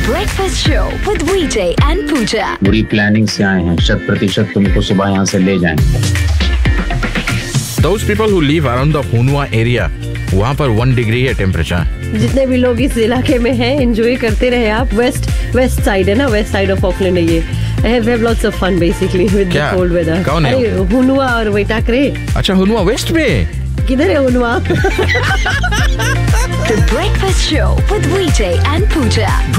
Breakfast Show with VJ and Pooja. बुरी planning से आए हैं, 100% तुमको सुबह यहाँ से ले जाएंगे. Those people who live around the Hunua area, वहाँ पर 1 डिग्री है टेम्परेचर. जितने भी लोग इस इलाके में हैं, एंजॉय करते रहे आप. वेस्ट साइड है ना, वेस्ट साइड ऑफ ऑकलैंड है ये. I have lots of fun basically with the cold weather. कौन है? हुनुआ और वैटाकरे. अच्छा, हुनुआ वेस्ट में. किधर है हुनुआ? The Breakfast Show with VJ and Pooja.